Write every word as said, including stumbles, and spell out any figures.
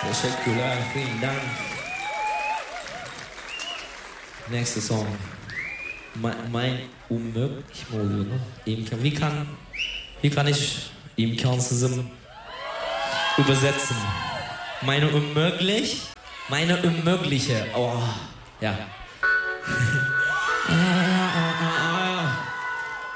Teşekkürler, vielen Dank. Nächster Song. Mein, mein unmöglich mi oluyor lan? İmkan, wie kann, wie kann ich imkansızım übersetzen? Meine unmöglich? Meine unmögliche. Oh, ja.